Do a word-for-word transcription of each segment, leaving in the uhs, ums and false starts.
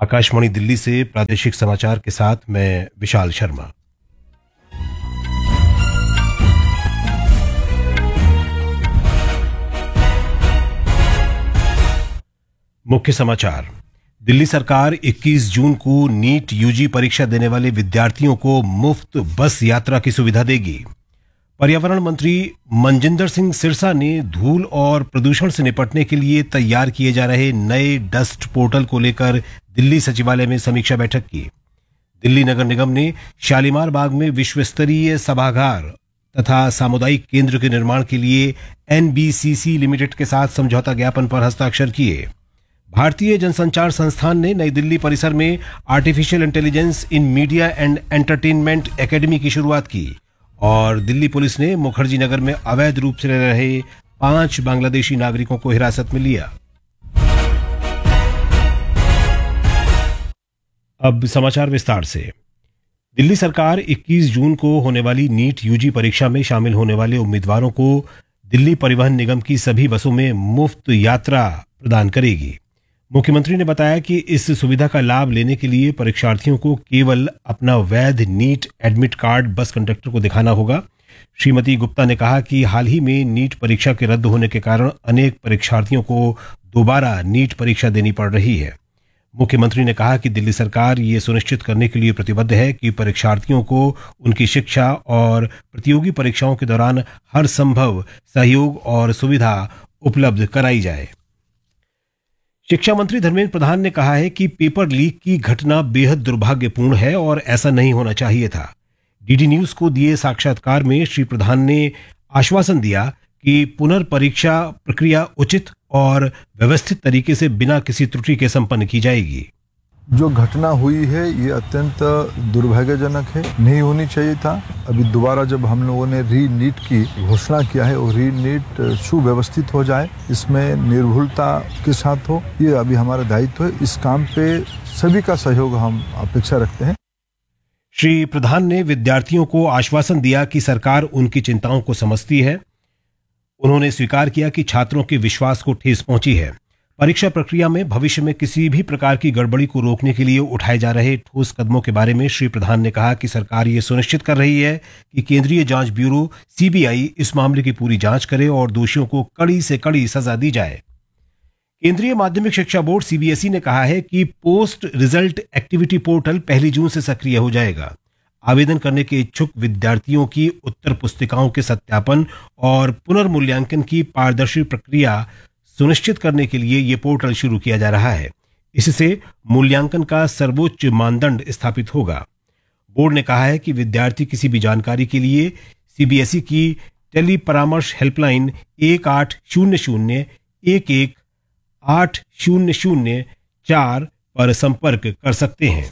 आकाशवाणी दिल्ली से प्रादेशिक समाचार के साथ मैं विशाल शर्मा। मुख्य समाचार। दिल्ली सरकार इक्कीस जून को नीट यूजी परीक्षा देने वाले विद्यार्थियों को मुफ्त बस यात्रा की सुविधा देगी। पर्यावरण मंत्री मनजिंदर सिंह सिरसा ने धूल और प्रदूषण से निपटने के लिए तैयार किए जा रहे नए डस्ट पोर्टल को लेकर दिल्ली सचिवालय में समीक्षा बैठक की। दिल्ली नगर निगम ने शालीमार बाग में विश्व स्तरीय सभागार तथा सामुदायिक केंद्र के निर्माण के लिए एनबीसीसी लिमिटेड के साथ समझौता ज्ञापन पर हस्ताक्षर किए। भारतीय जनसंचार संस्थान ने नई दिल्ली परिसर में artificial intelligence in media and entertainment academy की शुरुआत की। और दिल्ली पुलिस ने मुखर्जी नगर में अवैध रूप से रह रहे पांच बांग्लादेशी नागरिकों को हिरासत में लिया। अब समाचार विस्तार से। दिल्ली सरकार इक्कीस जून को होने वाली नीट यूजी परीक्षा में शामिल होने वाले उम्मीदवारों को दिल्ली परिवहन निगम की सभी बसों में मुफ्त यात्रा प्रदान करेगी। मुख्यमंत्री ने बताया कि इस सुविधा का लाभ लेने के लिए परीक्षार्थियों को केवल अपना वैध NEET admit card bus conductor को दिखाना होगा। श्रीमती गुप्ता ने कहा कि हाल ही में नीट परीक्षा के रद्द होने के कारण अनेक परीक्षार्थियों को दोबारा नीट परीक्षा देनी पड़ रही है। मुख्यमंत्री ने कहा कि दिल्ली सरकार ये सुनिश्चित करने के लिए प्रतिबद्ध है कि परीक्षार्थियों को उनकी शिक्षा और प्रतियोगी परीक्षाओं के दौरान हर संभव सहयोग और सुविधा उपलब्ध कराई जाए। शिक्षा मंत्री धर्मेंद्र प्रधान ने कहा है कि पेपर लीक की घटना बेहद दुर्भाग्यपूर्ण है और ऐसा नहीं होना चाहिए था। डीडी न्यूज को दिए साक्षात्कार में श्री प्रधान ने आश्वासन दिया कि पुनर्परीक्षा प्रक्रिया उचित और व्यवस्थित तरीके से बिना किसी त्रुटि के संपन्न की जाएगी। जो घटना हुई है ये अत्यंत दुर्भाग्यजनक है, नहीं होनी चाहिए था। अभी दोबारा जब हम लोगों ने री नीट की घोषणा किया है और री नीट सुव्यवस्थित हो जाए, इसमें निर्भुलता के साथ हो, ये अभी हमारा दायित्व है। इस काम पे सभी का सहयोग हम अपेक्षा रखते हैं। श्री प्रधान ने विद्यार्थियों को आश्वासन दिया कि सरकार उनकी चिंताओं को समझती है। उन्होंने स्वीकार किया कि छात्रों के विश्वास को ठेस पहुंची है। परीक्षा प्रक्रिया में भविष्य में किसी भी प्रकार की गड़बड़ी को रोकने के लिए उठाए जा रहे ठोस कदमों के बारे में श्री प्रधान ने कहा कि सरकार ये सुनिश्चित कर रही है कि केंद्रीय जांच ब्यूरो सीबीआई इस मामले की पूरी जांच करे और दोषियों को कड़ी से कड़ी सजा दी जाए। केंद्रीय माध्यमिक शिक्षा बोर्ड सीबीएसई ने कहा है कि पोस्ट रिजल्ट एक्टिविटी पोर्टल पहली जून से सक्रिय हो जाएगा। आवेदन करने के इच्छुक विद्यार्थियों की उत्तर पुस्तिकाओं के सत्यापन और पुनर्मूल्यांकन की पारदर्शी प्रक्रिया सुनिश्चित करने के लिए ये पोर्टल शुरू किया जा रहा है। इससे मूल्यांकन का सर्वोच्च मानदंड स्थापित होगा। बोर्ड ने कहा है कि विद्यार्थी किसी भी जानकारी के लिए सीबीएसई की टेली परामर्श हेल्पलाइन एक आठ शून्य शून्य एक एक आठ शून्य शून्य चार पर संपर्क कर सकते हैं।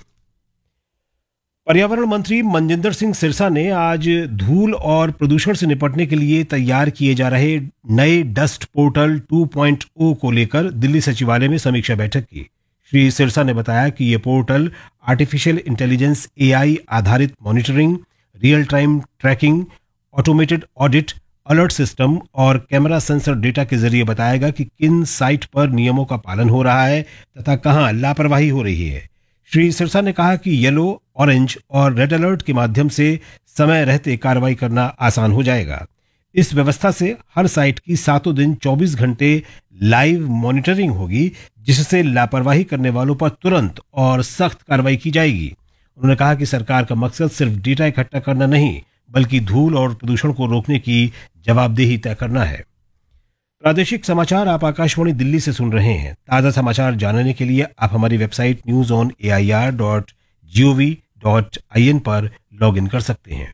पर्यावरण मंत्री मनजिंदर सिंह सिरसा ने आज धूल और प्रदूषण से निपटने के लिए तैयार किए जा रहे नए डस्ट पोर्टल टू पॉइंट ओ को लेकर दिल्ली सचिवालय में समीक्षा बैठक की। श्री सिरसा ने बताया कि ये पोर्टल आर्टिफिशियल इंटेलिजेंस एआई आधारित monitoring, real time trekking, automated audit, alert system और कैमरा सेंसर डेटा के जरिए बताएगा कि किन साइट पर नियमों का पालन हो रहा है तथा कहां लापरवाही हो रही है। श्री सिरसा ने कहा कि येलो, ऑरेंज और रेड अलर्ट के माध्यम से समय रहते कार्रवाई करना आसान हो जाएगा। इस व्यवस्था से हर साइट की सातों दिन चौबीस घंटे लाइव मॉनिटरिंग होगी, जिससे लापरवाही करने वालों पर तुरंत और सख्त कार्रवाई की जाएगी। उन्होंने कहा कि सरकार का मकसद सिर्फ डेटा इकट्ठा करना नहीं, बल्कि धूल और प्रदूषण को रोकने की जवाबदेही तय करना है। प्रादेशिक समाचार आप आकाशवाणी दिल्ली से सुन रहे हैं। ताजा समाचार जानने के लिए आप हमारी website news on A I R dot G O V dot I N पर लॉग इन कर सकते हैं।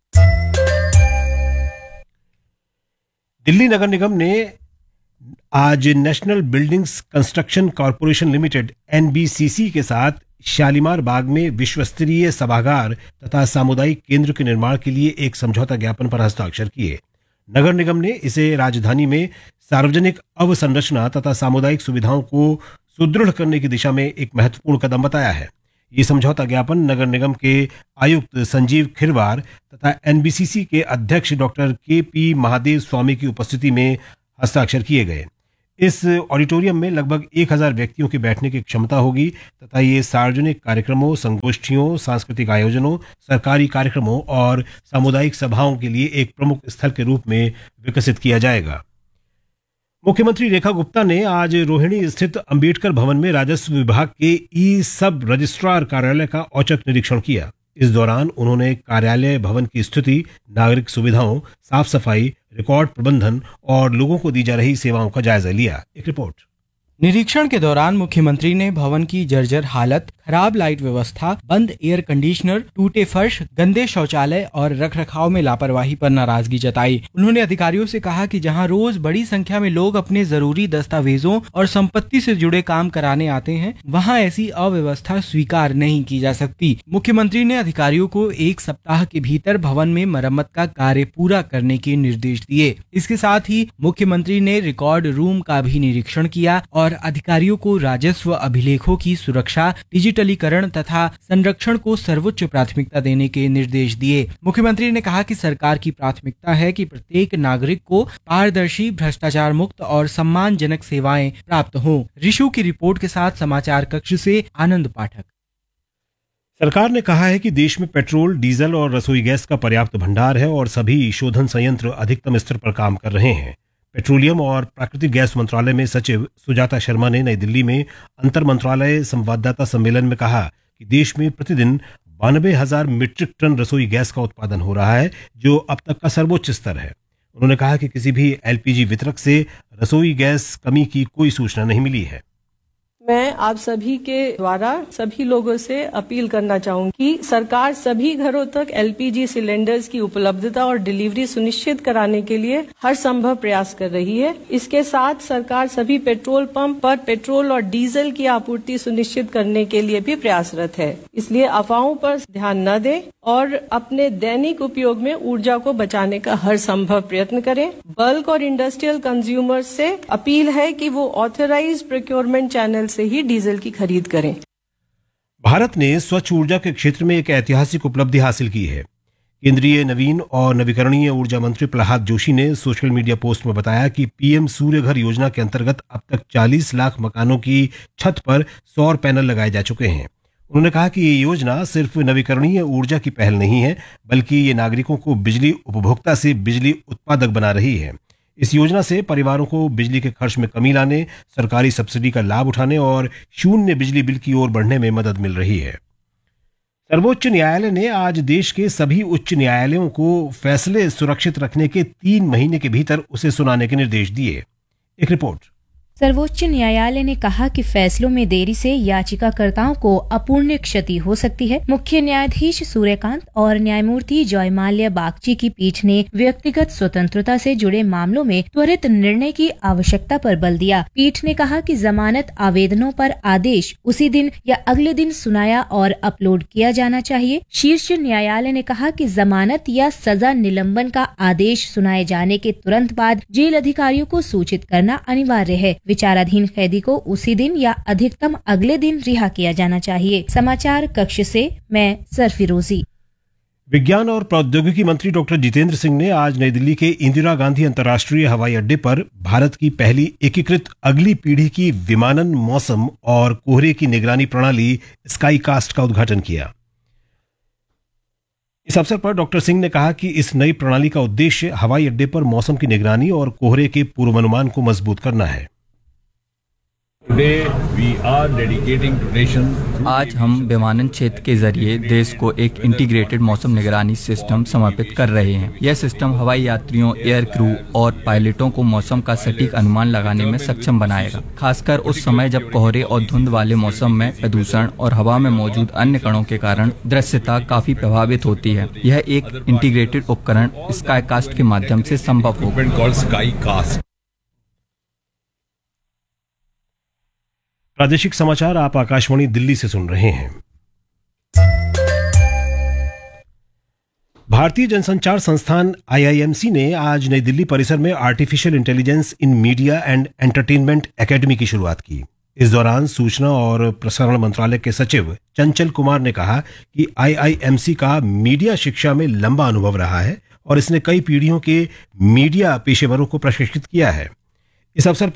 दिल्ली नगर निगम ने आज national buildings construction corporation limited NBCC के साथ शालीमार बाग में विश्व स्तरीय सभागार तथा सामुदायिक केंद्र के निर्माण के लिए एक समझौता ज्ञापन पर हस्ताक्षर किए। नगर निगम ने इसे राजधानी में सार्वजनिक अवसंरचना तथा सामुदायिक सुविधाओं को सुदृढ़ करने की दिशा में एक महत्वपूर्ण कदम बताया है। ये समझौता ज्ञापन नगर निगम के आयुक्त संजीव खिरवार तथा एनबीसीसी के अध्यक्ष डॉक्टर के पी महादेव स्वामी की उपस्थिति में हस्ताक्षर किए गए। इस ऑडिटोरियम में लगभग एक हजार व्यक्तियों के बैठने की क्षमता होगी तथा ये सार्वजनिक कार्यक्रमों, संगोष्ठियों, सांस्कृतिक आयोजनों, सरकारी कार्यक्रमों और सामुदायिक सभाओं के लिए एक प्रमुख स्थल के रूप में विकसित किया जाएगा। मुख्यमंत्री रेखा गुप्ता ने आज रोहिणी स्थित अंबेडकर भवन में राजस्व विभाग के ई सब रजिस्ट्रार कार्यालय का औचक निरीक्षण किया। इस दौरान उन्होंने कार्यालय भवन की स्थिति, नागरिक सुविधाओं, साफ सफाई, रिकॉर्ड प्रबंधन और लोगों को दी जा रही सेवाओं का जायजा लिया। एक रिपोर्ट। निरीक्षण के दौरान मुख्यमंत्री ने भवन की जर्जर हालत, खराब लाइट व्यवस्था, बंद एयर कंडीशनर, टूटे फर्श, गंदे शौचालय और रखरखाव में लापरवाही पर नाराजगी जताई। उन्होंने अधिकारियों से कहा कि जहां रोज बड़ी संख्या में लोग अपने जरूरी दस्तावेजों और संपत्ति से जुड़े काम कराने आते हैं, वहां ऐसी अव्यवस्था स्वीकार नहीं की जा सकती। मुख्यमंत्री ने अधिकारियों को एक सप्ताह के भीतर भवन में मरम्मत का कार्य पूरा करने के निर्देश दिए। इसके साथ ही मुख्यमंत्री ने रिकॉर्ड रूम का भी निरीक्षण किया और और अधिकारियों को राजस्व अभिलेखों की सुरक्षा, डिजिटलीकरण तथा संरक्षण को सर्वोच्च प्राथमिकता देने के निर्देश दिए। मुख्यमंत्री ने कहा कि सरकार की प्राथमिकता है कि प्रत्येक नागरिक को पारदर्शी, भ्रष्टाचार मुक्त और सम्मानजनक सेवाएं प्राप्त हों। ऋषु की रिपोर्ट के साथ समाचार कक्ष से आनंद पाठक। सरकार ने कहा है कि देश में पेट्रोल, डीजल और रसोई गैस का पर्याप्त भंडार है और सभी शोधन संयंत्र अधिकतम स्तर पर काम कर रहे हैं। पेट्रोलियम और प्राकृतिक गैस मंत्रालय में सचिव सुजाता शर्मा ने नई दिल्ली में अंतर मंत्रालय संवाददाता सम्मेलन में कहा कि देश में प्रतिदिन बानबे हजार मीट्रिक टन रसोई गैस का उत्पादन हो रहा है, जो अब तक का सर्वोच्च स्तर है। उन्होंने कहा कि किसी भी एलपीजी वितरक से रसोई गैस कमी की कोई सूचना नहीं मिली है। मैं आप सभी के द्वारा सभी लोगों से अपील करना चाहूंगी कि सरकार सभी घरों तक एलपीजी सिलेंडर्स की उपलब्धता और डिलीवरी सुनिश्चित कराने के लिए हर संभव प्रयास कर रही है। इसके साथ सरकार सभी पेट्रोल पंप पर पेट्रोल और डीजल की आपूर्ति सुनिश्चित करने के लिए भी प्रयासरत है। इसलिए अफवाहों पर ध्यान न दें और अपने दैनिक उपयोग में ऊर्जा को बचाने का हर संभव प्रयत्न करें। बल्क और इंडस्ट्रियल कंज्यूमर्स से अपील है कि वो ऑथराइज्ड प्रोक्योरमेंट चैनल से ही डीजल की खरीद करें। भारत ने स्वच्छ ऊर्जा के क्षेत्र में एक ऐतिहासिक उपलब्धि हासिल की है। केंद्रीय नवीन और नवीकरणीय ऊर्जा मंत्री प्रहलाद जोशी ने सोशल मीडिया पोस्ट में बताया कि पीएम सूर्य घर योजना के अंतर्गत अब तक चालीस लाख मकानों की छत पर सौर पैनल लगाए जा चुके हैं। उन्होंने कहा कि ये योजना सिर्फ नवीकरणीय ऊर्जा की पहल नहीं है, बल्कि ये नागरिकों को बिजली उपभोक्ता से बिजली उत्पादक बना रही है। इस योजना से परिवारों को बिजली के खर्च में कमी लाने, सरकारी सब्सिडी का लाभ उठाने और शून्य बिजली बिल की ओर बढ़ने में मदद मिल रही है। सर्वोच्च न्यायालय ने आज देश के सभी उच्च न्यायालयों को फैसले सुरक्षित रखने के तीन महीने के भीतर उसे सुनाने के निर्देश दिए। एक रिपोर्ट। सर्वोच्च न्यायालय ने कहा कि फैसलों में देरी से याचिकाकर्ताओं को अपूर्ण्य क्षति हो सकती है। मुख्य न्यायाधीश सूर्यकांत और न्यायमूर्ति जयमाल्या बागची की पीठ ने व्यक्तिगत स्वतंत्रता से जुड़े मामलों में त्वरित निर्णय की आवश्यकता पर बल दिया। पीठ ने कहा कि जमानत आवेदनों पर आदेश उसी दिन या अगले दिन सुनाया और अपलोड किया जाना चाहिए। शीर्ष न्यायालय ने कहा कि जमानत या सजा निलंबन का आदेश सुनाए जाने के तुरंत बाद जेल अधिकारियों को सूचित करना अनिवार्य है। विचाराधीन कैदी को उसी दिन या अधिकतम अगले दिन रिहा किया जाना चाहिए। समाचार कक्ष से मैं सरफिरोजी। विज्ञान और प्रौद्योगिकी मंत्री डॉक्टर जितेंद्र सिंह ने आज नई दिल्ली के इंदिरा गांधी अंतर्राष्ट्रीय हवाई अड्डे पर भारत की पहली एकीकृत अगली पीढ़ी की विमानन, मौसम और कोहरे की निगरानी प्रणाली स्काई कास्ट का उद्घाटन किया। इस अवसर पर डॉक्टर सिंह ने कहा कि इस नई प्रणाली का उद्देश्य हवाई अड्डे पर मौसम की निगरानी और कोहरे के पूर्वानुमान को मजबूत करना है। आज हम विमानन क्षेत्र के जरिए देश को एक इंटीग्रेटेड मौसम निगरानी सिस्टम समर्पित कर रहे हैं। यह सिस्टम हवाई यात्रियों, एयर क्रू और पायलटों को मौसम का सटीक अनुमान लगाने में सक्षम बनाएगा, खासकर उस समय जब कोहरे और धुंध वाले मौसम में प्रदूषण और हवा में मौजूद अन्य कणों के कारण दृश्यता काफी प्रभावित होती है। यह एक इंटीग्रेटेड उपकरण स्काईकास्ट के माध्यम से संभव होगा। प्रादेशिक समाचार आप आकाशवाणी दिल्ली से सुन रहे हैं। भारतीय जनसंचार संस्थान आईआईएमसी ने आज नई दिल्ली परिसर में artificial intelligence in media and entertainment academy की शुरुआत की। इस दौरान सूचना और प्रसारण मंत्रालय के सचिव चंचल कुमार ने कहा कि आईआईएमसी का मीडिया शिक्षा में लंबा अनुभव रहा है और इसने कई पीढ़ियों के मीडिया पेशेवरों को प्रशिक्षित किया है। इस अवसर पर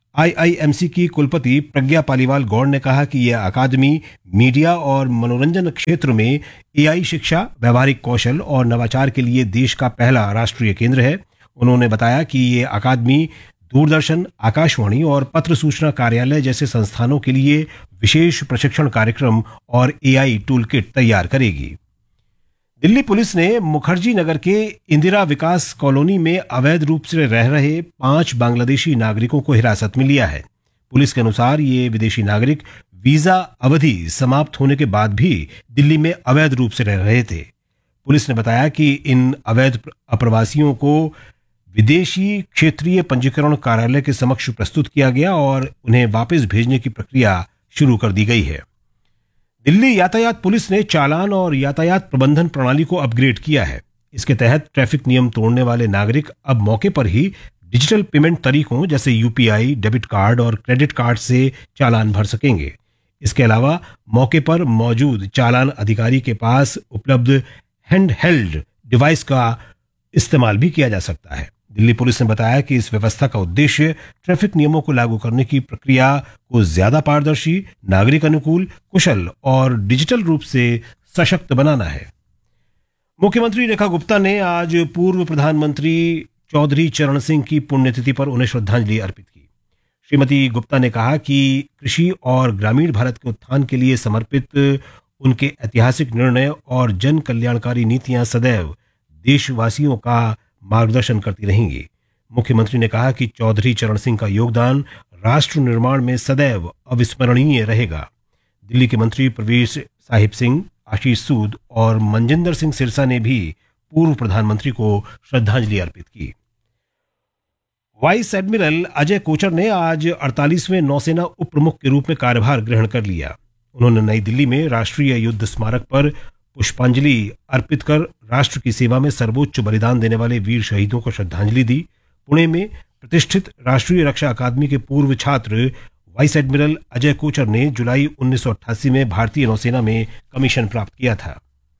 आईआईएमसी की कुलपति प्रज्ञा पालीवाल गौड़ ने कहा कि यह अकादमी मीडिया और मनोरंजन क्षेत्र में एआई शिक्षा, व्यावहारिक कौशल और नवाचार के लिए देश का पहला राष्ट्रीय केंद्र है। उन्होंने बताया कि ये अकादमी दूरदर्शन, आकाशवाणी और पत्र सूचना कार्यालय जैसे संस्थानों के लिए विशेष प्रशिक्षण कार्यक्रम और एआई टूल किट तैयार करेगी। दिल्ली पुलिस ने मुखर्जी नगर के इंदिरा विकास कॉलोनी में अवैध रूप से रह रहे पांच बांग्लादेशी नागरिकों को हिरासत में लिया है। पुलिस के अनुसार ये विदेशी नागरिक वीजा अवधि समाप्त होने के बाद भी दिल्ली में अवैध रूप से रह रहे थे। पुलिस ने बताया कि इन अवैध अप्रवासियों को विदेशी क्षेत्रीय पंजीकरण कार्यालय के समक्ष प्रस्तुत किया गया और उन्हें वापस भेजने की प्रक्रिया शुरू कर दी गई है। दिल्ली यातायात पुलिस ने चालान और यातायात प्रबंधन प्रणाली को अपग्रेड किया है। इसके तहत ट्रैफिक नियम तोड़ने वाले नागरिक अब मौके पर ही डिजिटल पेमेंट तरीकों जैसे यूपीआई, डेबिट कार्ड और क्रेडिट कार्ड से चालान भर सकेंगे। इसके अलावा मौके पर मौजूद चालान अधिकारी के पास उपलब्ध हैंड हेल्ड डिवाइस का इस्तेमाल भी किया जा सकता है। दिल्ली पुलिस ने बताया कि इस व्यवस्था का उद्देश्य ट्रैफिक नियमों को लागू करने की प्रक्रिया को ज्यादा पारदर्शी, नागरिक अनुकूल, कुशल और डिजिटल रूप से सशक्त बनाना है। मुख्यमंत्री रेखा गुप्ता ने आज पूर्व प्रधानमंत्री चौधरी चरण सिंह की पुण्यतिथि पर उन्हें श्रद्धांजलि अर्पित की। श्रीमती गुप्ता ने कहा कि कृषि और ग्रामीण भारत के उत्थान के लिए समर्पित उनके ऐतिहासिक निर्णय और जन कल्याणकारी नीतियां सदैव देशवासियों का मार्गदर्शन करती रहेंगी। मुख्यमंत्री ने कहा कि चौधरी चरण सिंह का योगदान राष्ट्र निर्माण में सदैव अविस्मरणीय रहेगा। दिल्ली के मंत्री प्रवेश साहिब सिंह, आशीष सूद और मनजिंदर सिंह सिरसा ने भी पूर्व प्रधानमंत्री को श्रद्धांजलि अर्पित की। वाइस एडमिरल अजय कोचर ने आज अड़तालीसवें नौसेना उप प्रमुख के रूप में कार्यभार ग्रहण कर लिया। उन्होंने नई दिल्ली में राष्ट्रीय युद्ध स्मारक पर पुष्पांजलि अर्पित कर राष्ट्र की सेवा में सर्वोच्च बलिदान देने वाले वीर शहीदों को श्रद्धांजलि दी। पुणे में प्रतिष्ठित राष्ट्रीय रक्षा अकादमी के पूर्व छात्र वाइस एडमिरल अजय कोचर ने जुलाई उन्नीस सौ अट्ठासी में भारतीय नौसेना में कमीशन प्राप्त किया था।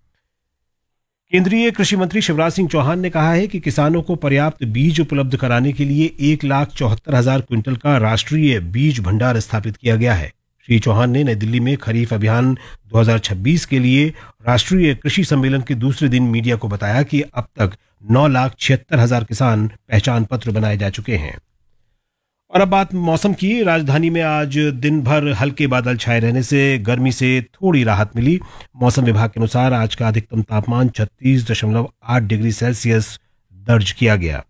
केंद्रीय कृषि मंत्री शिवराज सिंह चौहान ने कहा है कि किसानों को पर्याप्त बीज उपलब्ध कराने के लिए एक लाख चौहत्तर हजार क्विंटल का राष्ट्रीय बीज भंडार स्थापित किया गया है। श्री चौहान ने नई दिल्ली में खरीफ अभियान दो हज़ार छब्बीस के लिए राष्ट्रीय कृषि सम्मेलन के दूसरे दिन मीडिया को बताया कि अब तक नौ लाख छिहत्तर हजार किसान पहचान पत्र बनाए जा चुके हैं। और अब बात मौसम की। राजधानी में आज दिन भर हल्के बादल छाए रहने से गर्मी से थोड़ी राहत मिली। मौसम विभाग के अनुसार आज का अधिकतम तापमान छत्तीस दशमलव आठ डिग्री सेल्सियस दर्ज किया गया।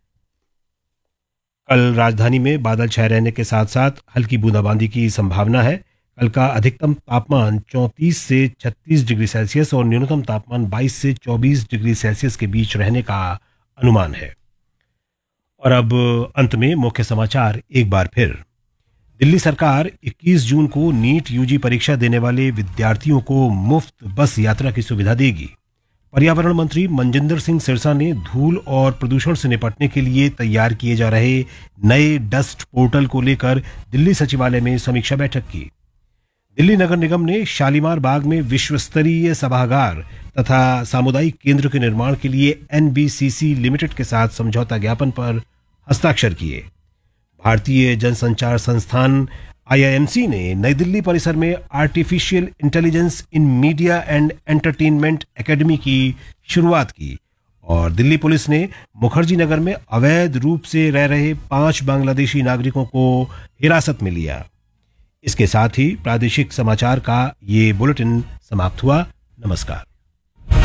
कल राजधानी में बादल छाए रहने के साथ साथ हल्की बूंदाबांदी की संभावना है। कल का अधिकतम तापमान चौंतीस से छत्तीस डिग्री सेल्सियस और न्यूनतम तापमान बाईस से चौबीस डिग्री सेल्सियस के बीच रहने का अनुमान है। और अब अंत में मुख्य समाचार एक बार फिर। दिल्ली सरकार इक्कीस जून को नीट यूजी परीक्षा देने वाले विद्यार्थियों को मुफ्त बस यात्रा की सुविधा देगी। पर्यावरण मंत्री मनजिंदर सिंह सिरसा ने धूल और प्रदूषण से निपटने के लिए तैयार किए जा रहे नए डस्ट पोर्टल को लेकर दिल्ली सचिवालय में समीक्षा बैठक की। दिल्ली नगर निगम ने शालीमार बाग में विश्व स्तरीय सभागार तथा सामुदायिक केंद्र के निर्माण के लिए एनबीसीसी लिमिटेड के साथ समझौता ज्ञापन पर हस्ताक्षर किए। भारतीय जनसंचार संस्थान आईआईएमसी ने नई दिल्ली परिसर में artificial intelligence in media and entertainment academy की शुरुआत की। और दिल्ली पुलिस ने मुखर्जी नगर में अवैध रूप से रह रहे पांच बांग्लादेशी नागरिकों को हिरासत में लिया। इसके साथ ही प्रादेशिक समाचार का ये बुलेटिन समाप्त हुआ। नमस्कार।